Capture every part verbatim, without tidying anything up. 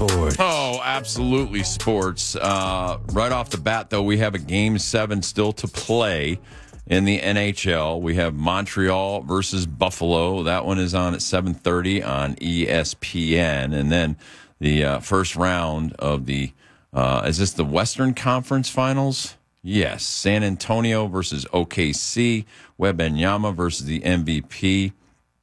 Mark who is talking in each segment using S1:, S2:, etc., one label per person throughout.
S1: sports.
S2: Oh, absolutely sports. Uh, right off the bat, though, we have a game seven still to play in the N H L. We have Montreal versus Buffalo. That one is on at seven thirty on E S P N. And then the uh, first round of the, uh, is this the Western Conference Finals? Yes. San Antonio versus O K C. Wembanyama versus the M V P.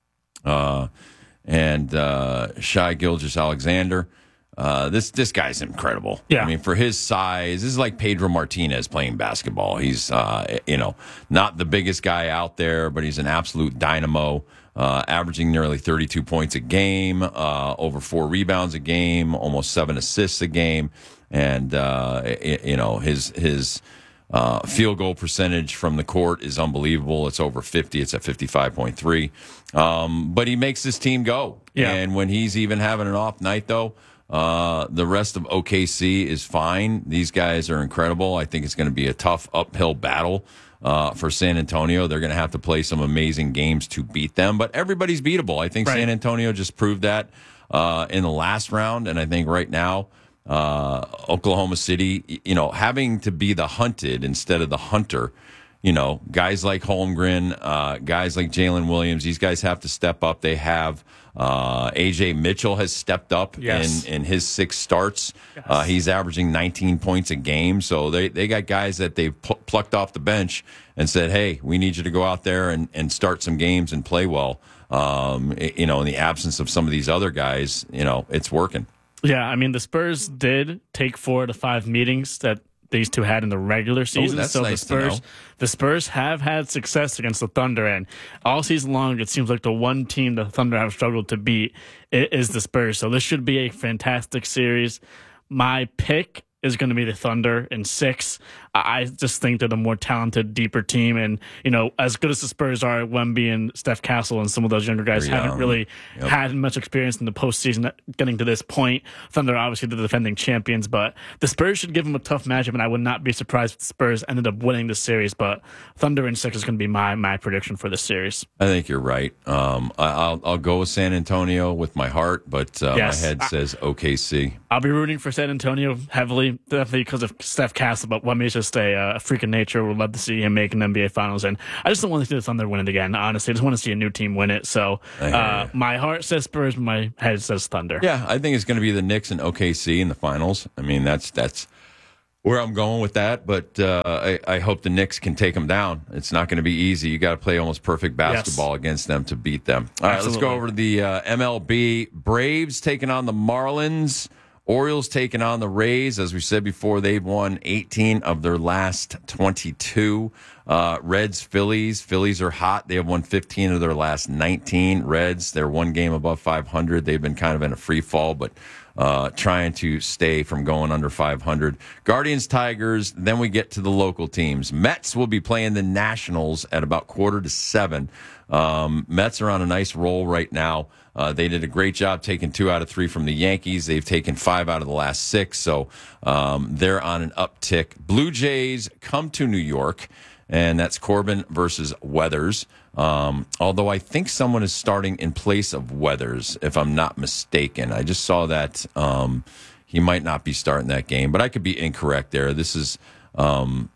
S2: Uh, and uh, Shai Gilgeous-Alexander. Uh, this this guy's incredible.
S3: Yeah.
S2: I mean, for his size, this is like Pedro Martinez playing basketball. He's, uh, you know, not the biggest guy out there, but he's an absolute dynamo, uh, averaging nearly thirty-two points a game, uh, over four rebounds a game, almost seven assists a game. And, uh, it, you know, his his uh, field goal percentage from the court is unbelievable. It's over fifty. It's at fifty-five point three. Um, but he makes this team go.
S3: Yeah.
S2: And when he's even having an off night, though, Uh, the rest of O K C is fine. These guys are incredible. I think it's going to be a tough uphill battle uh, for San Antonio. They're going to have to play some amazing games to beat them, but everybody's beatable. I think
S3: right.
S2: San Antonio just proved that uh, in the last round, and I think right now uh, Oklahoma City, you know, having to be the hunted instead of the hunter. You know, guys like Holmgren, uh, guys like Jalen Williams, these guys have to step up. They have uh, A J Mitchell has stepped up
S3: yes.
S2: in, in his six starts.
S3: Yes.
S2: Uh, he's averaging nineteen points a game. So they, they got guys that they've pl- plucked off the bench and said, hey, we need you to go out there and, and start some games and play well. Um, you know, in the absence of some of these other guys, you know, it's working.
S3: Yeah, I mean, the Spurs did take four to five meetings that these two had in the regular season.
S2: Oh, that's
S3: so
S2: nice
S3: the Spurs,
S2: to know.
S3: the Spurs have had success against the Thunder, and all season long, it seems like the one team the Thunder have struggled to beat is the Spurs. So this should be a fantastic series. My pick is going to be the Thunder in six. I just think they're the more talented, deeper team. And, you know, as good as the Spurs are, Wemby and Steph Castle and some of those younger guys
S2: They're
S3: haven't
S2: young.
S3: really
S2: Yep.
S3: had much experience in the postseason getting to this point. Thunder, obviously, the defending champions, but the Spurs should give them a tough matchup, and I would not be surprised if the Spurs ended up winning the series. But Thunder in six is going to be my, my prediction for this series.
S2: I think you're right. Um, I, I'll I'll go with San Antonio with my heart, but uh,
S3: Yes.
S2: my head says O K C.
S3: I'll be rooting for San Antonio heavily, definitely because of Steph Castle, but Wemby's just a, uh, a freak of nature. We'd love to see him make an N B A Finals, and I just don't want to see the Thunder win it again, honestly. I just want to see a new team win it. So uh, my heart says Spurs, my head says Thunder.
S2: Yeah, I think it's going to be the Knicks and O K C in the finals. I mean, that's that's where I'm going with that, but uh, I, I hope the Knicks can take them down. It's not going to be easy. You got to play almost perfect basketball yes. against them to beat them. All right,
S3: Absolutely.
S2: let's go over to the uh, M L B. Braves taking on the Marlins. Orioles taking on the Rays. As we said before, they've won eighteen of their last twenty-two. Uh, Reds, Phillies. Phillies are hot. They have won fifteen of their last nineteen. Reds, they're one game above five hundred. They've been kind of in a free fall, but uh, trying to stay from going under five hundred. Guardians, Tigers. Then we get to the local teams. Mets will be playing the Nationals at about quarter to seven. Um, Mets are on a nice roll right now. Uh, they did a great job taking two out of three from the Yankees. They've taken five out of the last six, so um, they're on an uptick. Blue Jays come to New York, and that's Corbin versus Weathers. Um, although I think someone is starting in place of Weathers, if I'm not mistaken. I just saw that um, he might not be starting that game, but I could be incorrect there. This is... Um,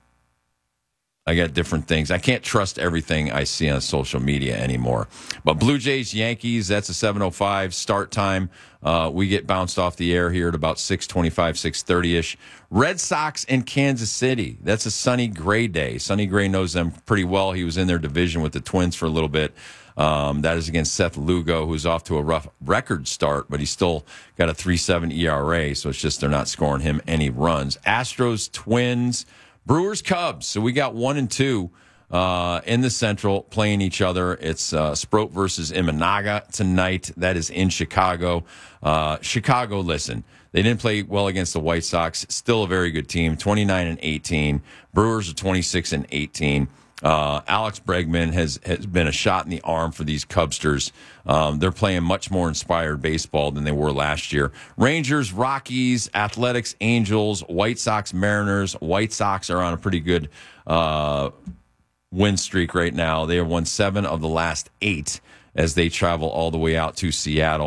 S2: I got different things. I can't trust everything I see on social media anymore. But Blue Jays, Yankees, that's a seven oh five start time. Uh, we get bounced off the air here at about six twenty-five, six thirty-ish. Red Sox in Kansas City. That's a Sonny Gray day. Sonny Gray knows them pretty well. He was in their division with the Twins for a little bit. Um, that is against Seth Lugo, who's off to a rough record start, but he's still got a three point seven E R A, so it's just they're not scoring him any runs. Astros, Twins, Brewers, Cubs. So we got one and two uh, in the Central playing each other. It's uh, Sproat versus Imanaga tonight. That is in Chicago. Uh, Chicago, listen, they didn't play well against the White Sox. Still a very good team, twenty-nine and eighteen. Brewers are twenty-six and eighteen. Uh, Alex Bregman has, has been a shot in the arm for these Cubsters. Um, they're playing much more inspired baseball than they were last year. Rangers, Rockies, Athletics, Angels, White Sox, Mariners. White Sox are on a pretty good uh, win streak right now. They have won seven of the last eight as they travel all the way out to Seattle.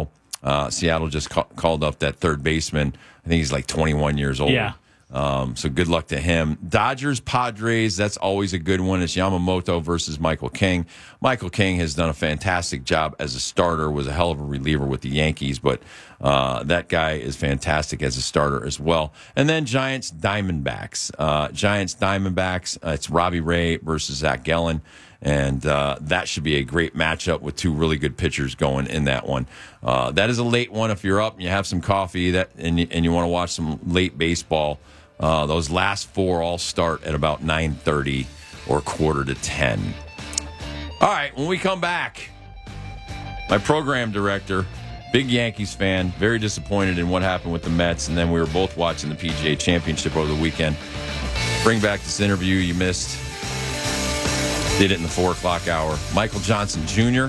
S2: Uh, Seattle just ca- called up that third baseman. I think he's like twenty-one years old.
S3: Yeah.
S2: Um, so good luck to him. Dodgers, Padres, that's always a good one. It's Yamamoto versus Michael King. Michael King has done a fantastic job as a starter, was a hell of a reliever with the Yankees, but uh, that guy is fantastic as a starter as well. And then Giants, Diamondbacks. Uh, Giants, Diamondbacks, uh, it's Robbie Ray versus Zach Gallen. And uh, that should be a great matchup with two really good pitchers going in that one. Uh, that is a late one if you're up and you have some coffee that and you, and you want to watch some late baseball. Uh, those last four all start at about nine thirty or quarter to ten. All right, when we come back, my program director, big Yankees fan, very disappointed in what happened with the Mets, and then we were both watching the P G A Championship over the weekend. Bring back this interview you missed. Did it in the four o'clock hour. Michael Johnson Junior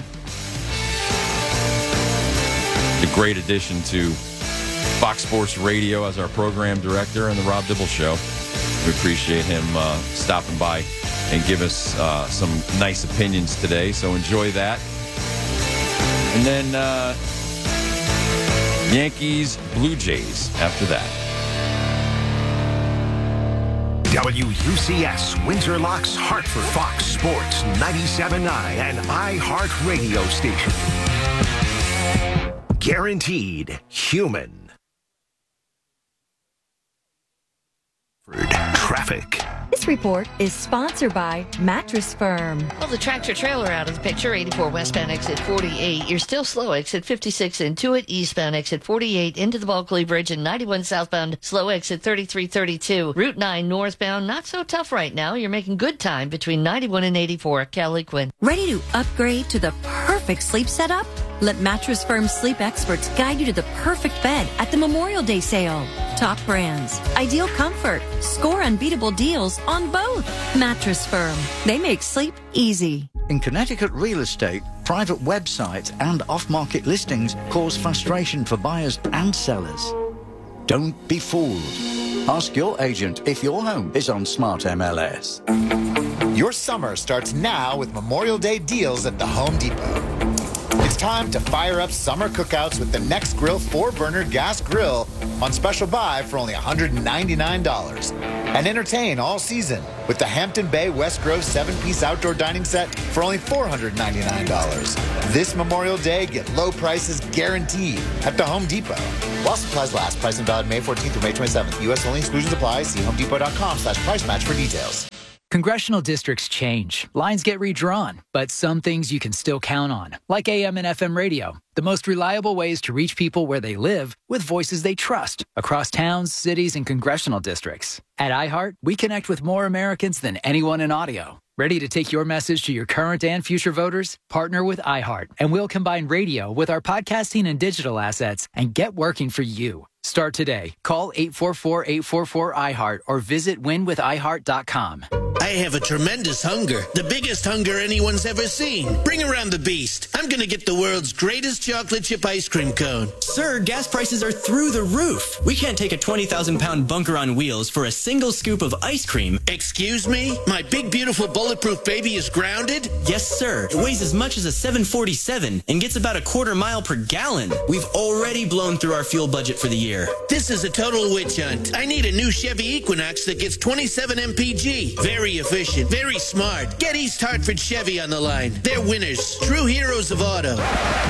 S2: A great addition to Fox Sports Radio as our program director on the Rob Dibble Show. We appreciate him uh, stopping by and give us uh, some nice opinions today. So enjoy that. And then uh, Yankees, Blue Jays after that.
S1: W U C S, Windsor Locks, Hartford, Fox Sports ninety-seven point nine, and iHeart Radio Station. Guaranteed human. Traffic.
S4: This report is sponsored by Mattress Firm.
S5: Well, the tractor trailer out of the picture, eighty-four westbound exit forty-eight. You're still slow, exit fifty-six into it, eastbound exit forty-eight into the Bulkley Bridge, and ninety-one southbound slow exit thirty-three thirty-two. Route nine northbound, not so tough right now. You're making good time between ninety-one and eighty-four. Kelly Quinn.
S4: Ready to upgrade to the perfect sleep setup? Let Mattress Firm sleep experts guide you to the perfect bed at the Memorial Day sale. Top brands, ideal comfort, score unbeatable deals on both. Mattress Firm. They make sleep easy.
S6: In Connecticut real estate, private websites and off-market listings cause frustration for buyers and sellers. Don't be fooled. Ask your agent if your home is on Smart M L S.
S7: Your summer starts now with Memorial Day deals at the Home Depot. It's time to fire up summer cookouts with the Next Grill four burner gas grill on special buy for only one hundred ninety-nine dollars. And entertain all season with the Hampton Bay West Grove seven-piece outdoor dining set for only four hundred ninety-nine dollars. This Memorial Day, get low prices guaranteed at the Home Depot. While supplies last, price and valid May fourteenth through May twenty-seventh. U S only, exclusions apply. See homedepot.com slash price match for details.
S8: Congressional districts change. Lines get redrawn. But some things you can still count on, like A M and F M radio. The most reliable ways to reach people where they live with voices they trust across towns, cities, and congressional districts. At iHeart, we connect with more Americans than anyone in audio. Ready to take your message to your current and future voters? Partner with iHeart, and we'll combine radio with our podcasting and digital assets and get working for you. Start today. Call eight four four, eight four four, I heart or visit win with i heart dot com.
S9: I have a tremendous hunger. The biggest hunger anyone's ever seen. Bring around the beast. I'm going to get the world's greatest chocolate chip ice cream cone.
S10: Sir, gas prices are through the roof. We can't take a twenty thousand pound bunker on wheels for a single scoop of ice cream.
S9: Excuse me? My big, beautiful, bulletproof baby is grounded?
S10: Yes, sir. It weighs as much as a seven forty-seven and gets about a quarter mile per gallon. We've already blown through our fuel budget for the year.
S9: This is a total witch hunt. I need a new Chevy Equinox that gets twenty-seven M P G. Very efficient, very smart. Get East Hartford Chevy on the line. They're winners, true heroes of auto.